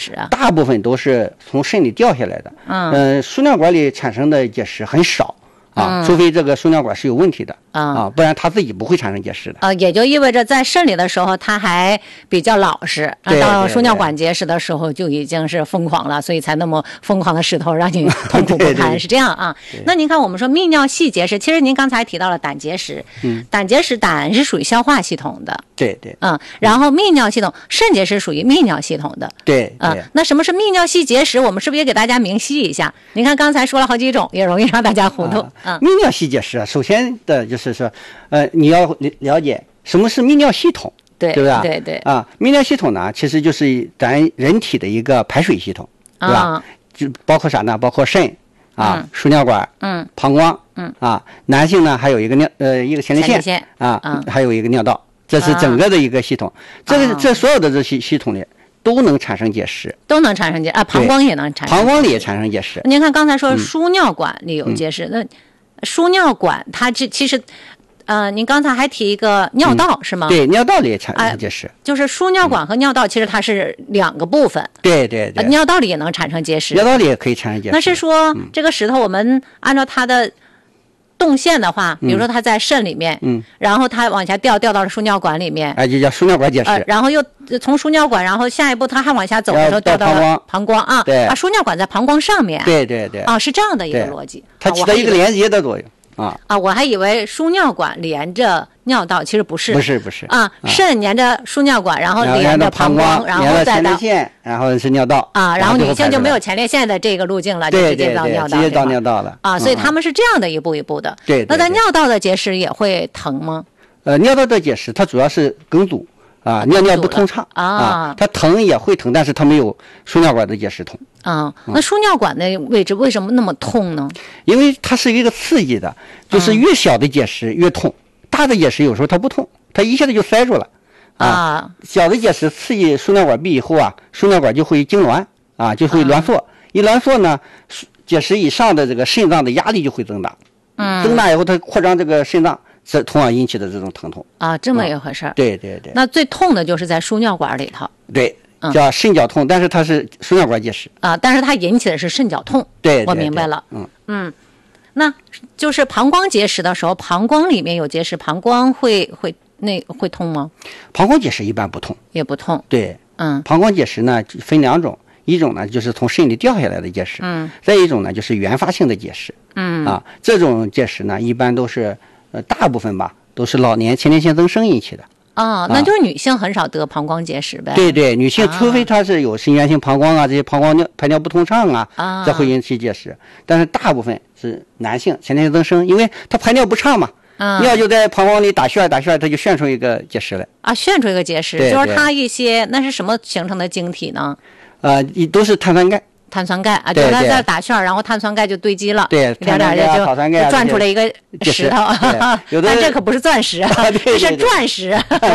石啊？ 大部分都是从肾里掉下来的。输尿管里产生的结石很少啊，除非这个输尿管是有问题的不然它自己不会产生结石的。 也就意味着在肾里的时候它还比较老实，到输尿管结石的时候就已经是疯狂了，所以才那么疯狂的石头让你痛苦不堪，是这样啊。那您看我们说泌尿系结石，其实您刚才提到了胆结石，胆结石胆是属于消化系统的， 对对， 然后泌尿系统肾结石属于泌尿系统的， 对， 那什么是泌尿系结石？我们是不是也给大家明细一下？您看刚才说了好几种，也容易让大家糊涂。 泌尿系结石首先的就是说，你要了解什么是泌尿系统， 对吧？ 对泌尿系统呢，其实就是咱人体的一个排水系统，对吧？就包括啥呢？包括肾输尿管，膀胱，男性呢还有一个一个前列腺还有一个尿道，这是整个的一个系统。这所有的这些系统里都能产生结石， 膀胱也能产生， 膀胱里也产生结石。 您看刚才说输尿管里有结石，那输尿管它其实您刚才还提一个尿道，是吗？ 对，尿道里也产生结石， 就是输尿管和尿道其实它是两个部分。 对， 尿道里也能产生结石， 尿道里也可以产生结石。 那是说这个石头我们按照它的动线的话，比如说它在肾里面，然后它往下掉到了输尿管里面， 就叫输尿管结石。 然后又从输尿管，然后下一步它还往下走的时候掉到了膀胱啊。 对， 输尿管在膀胱上面。 对， 是这样的一个逻辑。 它起到一个连接的作用。 我还以为输尿管连着尿道，其实不是。 不是肾连着输尿管，然后连着膀胱，然后再到前列腺，然后是尿道然后女性就没有前列腺的这个路径了，就直接到尿道， 直接到尿道了所以他们是这样的一步一步的。 对， 那在尿道的结石也会疼吗？ 尿道的结石它主要是梗阻尿不通畅它疼也会疼，但是它没有输尿管的结石痛那输尿管的位置为什么那么痛呢？ 因为它是一个刺激的，就是越小的结石越痛，大的结石有时候它不痛，它一下子就塞住了小的结石刺激输尿管壁以后输尿管就会痉挛就会挛缩，一挛缩呢，结石以上的这个肾脏的压力就会增大，增大以后它扩张这个肾脏，这同样引起的这种疼痛这么一回事对。 那最痛的就是在输尿管里头， 对，叫肾绞痛，但是它是输尿管结石但是它引起的是肾绞痛。 对， 我明白了。那就是膀胱结石的时候，膀胱里面有结石，膀胱会痛吗？ 膀胱结石一般不痛， 也不痛。 对，膀胱结石呢分两种，一种呢就是从肾里掉下来的结石，再一种呢就是原发性的结石，这种结石呢一般都是大部分都是老年前列腺增生引起的。 那就是女性很少得膀胱结石呗。 对，女性除非她是有肾源性膀胱这些膀胱排尿不通畅这会引起结石，但是大部分是男性前列腺增生，因为他排尿不畅嘛，尿就在膀胱里打旋，它就旋出一个结石来旋出一个结石，就是它一些那是什么形成的晶体呢？ 都是碳酸钙。 就是它在打旋，然后碳酸钙就堆积了， 对， 一点点就转出来一个石头，但这可不是钻石这是钻石。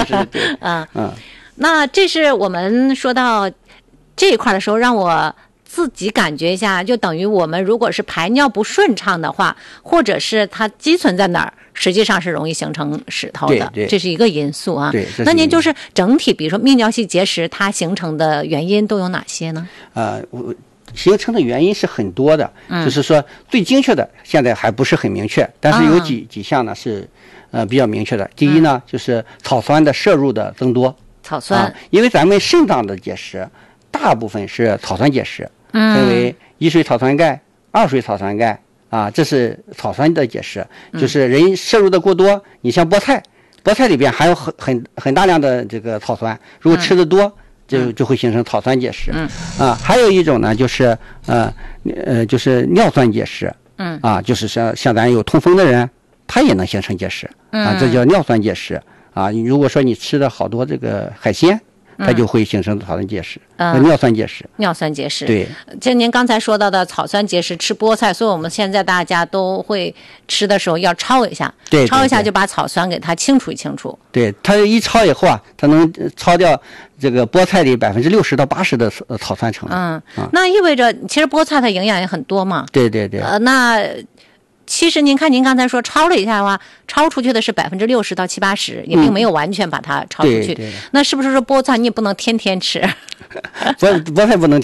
那这是我们说到这一块的时候，让我自己感觉一下，就等于我们如果是排尿不顺畅的话，或者是它积存在哪儿，实际上是容易形成石头的，这是一个因素那您就是整体，比如说泌尿系结石，它形成的原因都有哪些呢？ 形成的原因是很多的，就是说最精确的现在还不是很明确，但是有几项呢是比较明确的。第一呢就是草酸的摄入的增多， 草酸因为咱们肾脏的结石大部分是草酸结石，分为一水草酸钙、二水草酸钙这是草酸的结石，就是人摄入的过多，你像菠菜里边含有很大量的这个草酸，如果吃的多就会形成草酸结石。还有一种呢就是就是尿酸结石，就是像咱有痛风的人，他也能形成结石这叫尿酸结石如果说你吃了好多这个海鲜，它就会形成草酸结石，尿酸结石。 尿酸结石， 对， 就您刚才说到的草酸结石，吃菠菜，所以我们现在大家都会吃的时候要焯一下，焯一下就把草酸给它清除一清除。 对，它一焯以后它能焯掉这个菠菜里60%到80%的草酸成分。 那意味着其实菠菜它营养也很多嘛。 对。 那其实您看，您刚才说焯了一下的话，焯出去的是60%到70%-80%，也并没有完全把它焯出去。那是不是说菠菜你也不能天天吃？ 菠菜不能